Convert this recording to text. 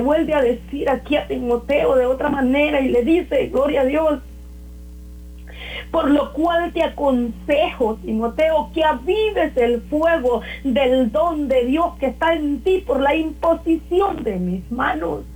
vuelve a decir aquí a Timoteo de otra manera y le dice, gloria a Dios, por lo cual te aconsejo, Timoteo, que avives el fuego del don de Dios que está en ti por la imposición de mis manos.